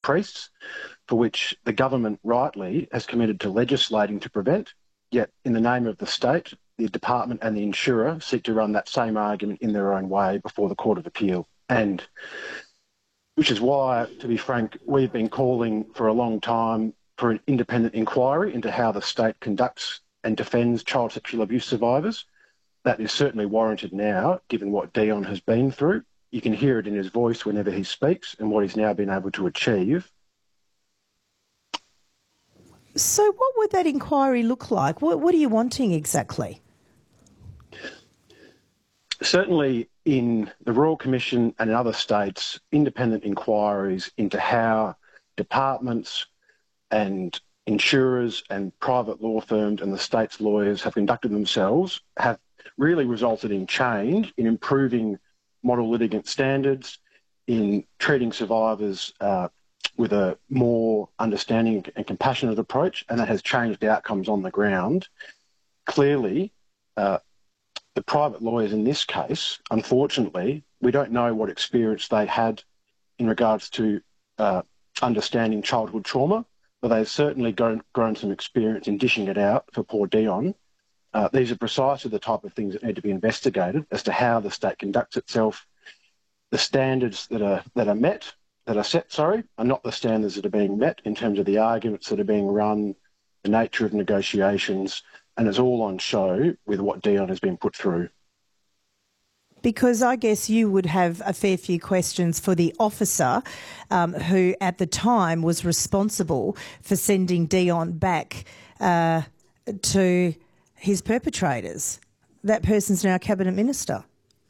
priests, for which the government rightly has committed to legislating to prevent, yet in the name of the state, the department and the insurer seek to run that same argument in their own way before the Court of Appeal. And which is why, to be frank, we've been calling for a long time for an independent inquiry into how the state conducts and defends child sexual abuse survivors. That is certainly warranted now, given what Dion has been through. You can hear it in his voice whenever he speaks and what he's now been able to achieve. So what would that inquiry look like? What are you wanting exactly? Certainly in the Royal Commission and in other states, independent inquiries into how departments and insurers and private law firms and the state's lawyers have conducted themselves have really resulted in change, in improving model litigant standards, in treating survivors with a more understanding and compassionate approach, and that has changed outcomes on the ground. Clearly, the private lawyers in this case, unfortunately, we don't know what experience they had in regards to understanding childhood trauma, but they've certainly grown some experience in dishing it out for poor Dion. These are precisely the type of things that need to be investigated as to how the state conducts itself. The standards that are set, are not the standards that are being met in terms of the arguments that are being run, the nature of negotiations, and it's all on show with what Dion has been put through. Because I guess you would have a fair few questions for the officer who at the time was responsible for sending Dion back to his perpetrators. That person's now a Cabinet Minister.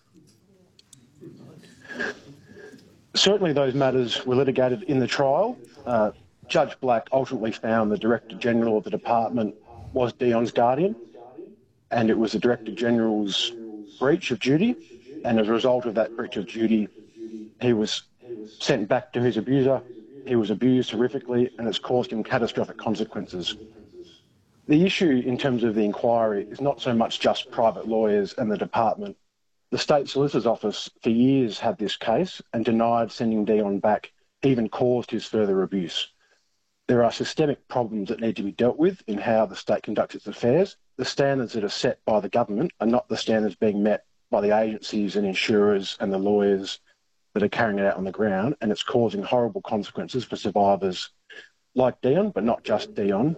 Certainly those matters were litigated in the trial. Judge Black ultimately found the Director-General of the department was Dion's guardian, and it was the Director-General's breach of duty, and as a result of that breach of duty, he was sent back to his abuser. He was abused horrifically, and it's caused him catastrophic consequences. The issue in terms of the inquiry is not so much just private lawyers and the department. The State Solicitor's Office for years had this case and denied sending Dion back, even caused his further abuse. There are systemic problems that need to be dealt with in how the state conducts its affairs. The standards that are set by the government are not the standards being met by the agencies and insurers and the lawyers that are carrying it out on the ground, and it's causing horrible consequences for survivors like Dion, but not just Dion.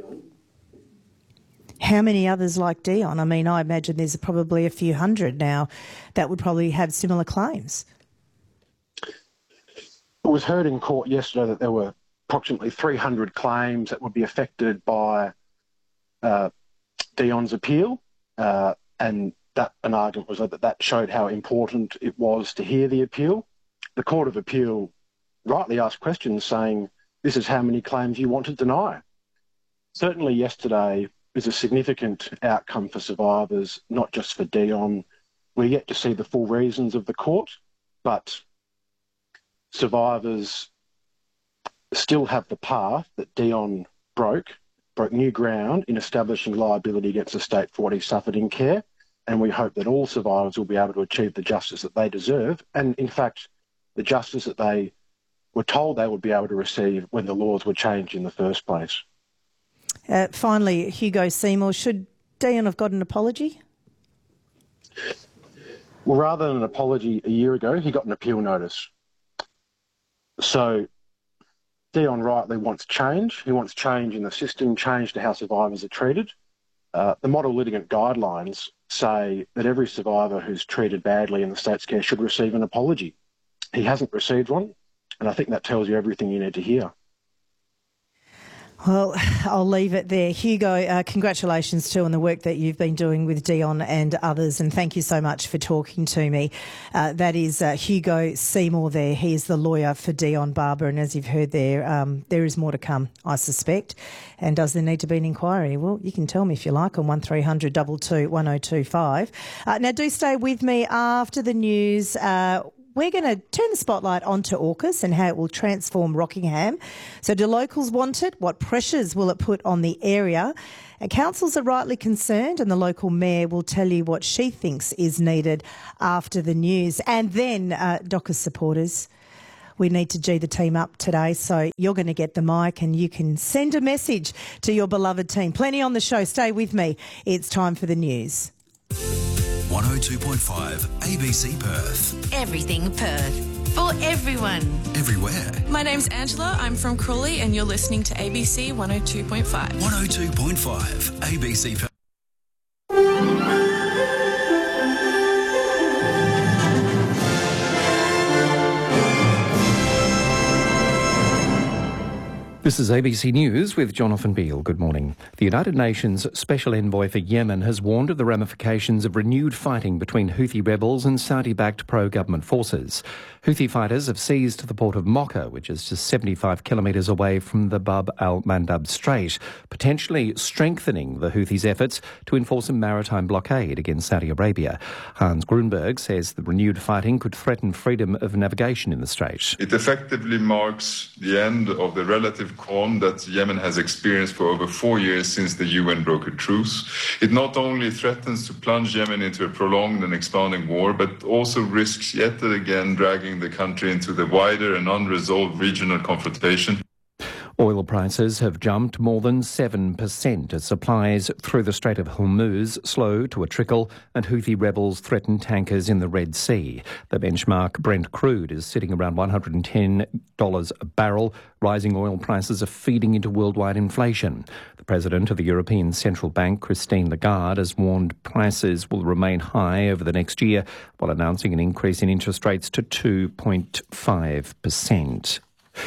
How many others like Dion? I mean, I imagine there's probably a few hundred now that would probably have similar claims. It was heard in court yesterday that there were approximately 300 claims that would be affected by Dion's appeal, and that an argument was that showed how important it was to hear the appeal. The Court of Appeal rightly asked questions saying, this is how many claims you want to deny. Certainly yesterday is a significant outcome for survivors, not just for Dion. We're yet to see the full reasons of the court, but survivors still have the path that Dion broke new ground in establishing liability against the state for what he suffered in care, and we hope that all survivors will be able to achieve the justice that they deserve, and in fact the justice that they were told they would be able to receive when the laws were changed in the first place. Finally, Hugo Seymour, should Dion have got an apology? Well, rather than an apology a year ago, he got an appeal notice. So Dion rightly wants change. He wants change in the system, change to how survivors are treated. The model litigant guidelines say that every survivor who's treated badly in the state's care should receive an apology. He hasn't received one, and I think that tells you everything you need to hear. Well, I'll leave it there. Hugo, congratulations too on the work that you've been doing with Dion and others, and thank you so much for talking to me. That is Hugo Seymour there. He is the lawyer for Dion Barber, and as you've heard there is more to come, I suspect. And does there need to be an inquiry? Well, you can tell me if you like on 1300 22 1025. Now, do stay with me after the news. We're going to turn the spotlight onto AUKUS and how it will transform Rockingham. So do locals want it? What pressures will it put on the area? And councils are rightly concerned, and the local mayor will tell you what she thinks is needed after the news. And then, Dockers supporters, we need to G the team up today. So you're going to get the mic and you can send a message to your beloved team. Plenty on the show. Stay with me. It's time for the news. 102.5 ABC Perth. Everything Perth. For everyone. Everywhere. My name's Angela. I'm from Crawley and you're listening to ABC 102.5. 102.5 ABC Perth. This is ABC News with Jonathan Beale. Good morning. The United Nations Special Envoy for Yemen has warned of the ramifications of renewed fighting between Houthi rebels and Saudi-backed pro-government forces. Houthi fighters have seized the port of Mocha, which is just 75 kilometres away from the Bab al-Mandab Strait, potentially strengthening the Houthis' efforts to enforce a maritime blockade against Saudi Arabia. Hans Grunberg says the renewed fighting could threaten freedom of navigation in the strait. It effectively marks the end of the relative calm that Yemen has experienced for over 4 years since the UN brokered truce. It not only threatens to plunge Yemen into a prolonged and expanding war, but also risks yet again dragging the country into the wider and unresolved regional confrontation. Oil prices have jumped more than 7% as supplies through the Strait of Hormuz slow to a trickle and Houthi rebels threaten tankers in the Red Sea. The benchmark Brent crude is sitting around $110 a barrel. Rising oil prices are feeding into worldwide inflation. The president of the European Central Bank, Christine Lagarde, has warned prices will remain high over the next year while announcing an increase in interest rates to 2.5%.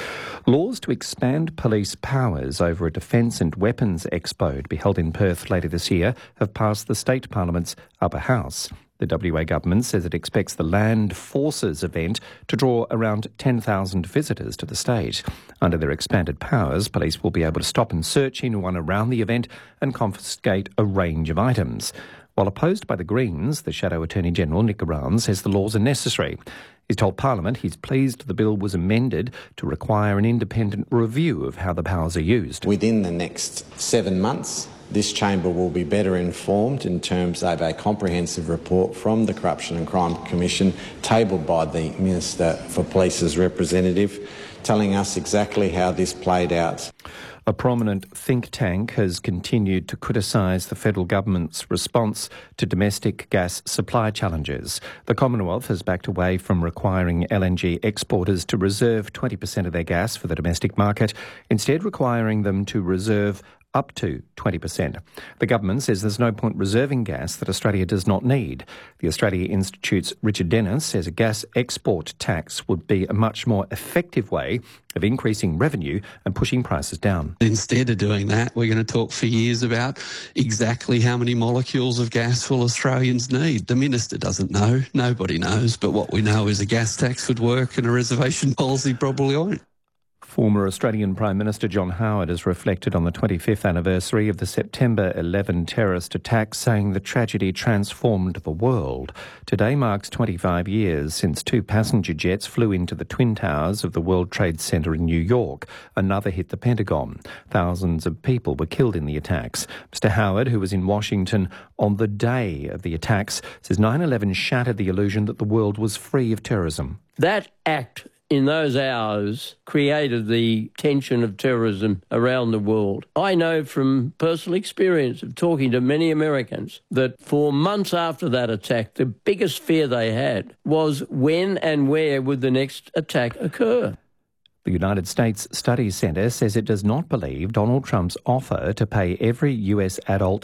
Laws to expand police powers over a defence and weapons expo to be held in Perth later this year have passed the State Parliament's upper house. The WA government says it expects the Land Forces event to draw around 10,000 visitors to the state. Under their expanded powers, police will be able to stop and search anyone around the event and confiscate a range of items. While opposed by the Greens, the Shadow Attorney-General, Nick Iran, says the laws are necessary. He's told Parliament he's pleased the bill was amended to require an independent review of how the powers are used. Within the next 7 months, this chamber will be better informed in terms of a comprehensive report from the Corruption and Crime Commission tabled by the Minister for Police's representative, telling us exactly how this played out. A prominent think tank has continued to criticise the federal government's response to domestic gas supply challenges. The Commonwealth has backed away from requiring LNG exporters to reserve 20% of their gas for the domestic market, instead requiring them to reserve up to 20%. The government says there's no point reserving gas that Australia does not need. The Australia Institute's Richard Dennis says a gas export tax would be a much more effective way of increasing revenue and pushing prices down. Instead of doing that, we're going to talk for years about exactly how many molecules of gas will Australians need. The Minister doesn't know, nobody knows, but what we know is a gas tax would work and a reservation policy probably won't. Former Australian Prime Minister John Howard has reflected on the 25th anniversary of the September 11 terrorist attack, saying the tragedy transformed the world. Today marks 25 years since 2 passenger jets flew into the Twin Towers of the World Trade Center in New York. Another hit the Pentagon. Thousands of people were killed in the attacks. Mr. Howard, who was in Washington on the day of the attacks, says 9/11 shattered the illusion that the world was free of terrorism. That act in those hours created the tension of terrorism around the world. I know from personal experience of talking to many Americans that for months after that attack, the biggest fear they had was when and where would the next attack occur. The United States Studies Centre says it does not believe Donald Trump's offer to pay every US adult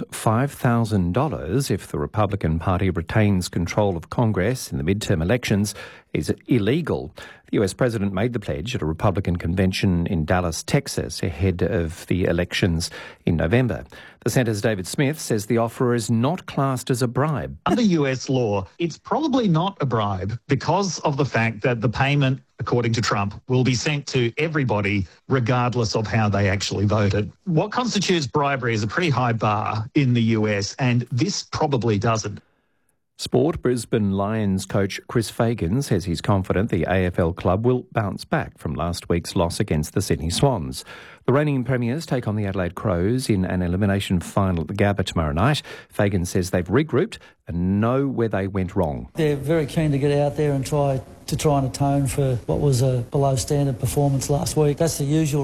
$5,000 if the Republican Party retains control of Congress in the midterm elections is illegal. The US President made the pledge at a Republican convention in Dallas, Texas, ahead of the elections in November. The Centre's David Smith says the offer is not classed as a bribe. Under US law, it's probably not a bribe because of the fact that the payment, according to Trump, will be sent to everybody regardless of how they actually voted. What constitutes bribery is a pretty high bar in the US, and this probably doesn't. Sport. Brisbane Lions coach Chris Fagan says he's confident the AFL club will bounce back from last week's loss against the Sydney Swans. The reigning premiers take on the Adelaide Crows in an elimination final at the Gabba tomorrow night. Fagan says they've regrouped and know where they went wrong. They're very keen to get out there and try and atone for what was a below standard performance last week. That's the usual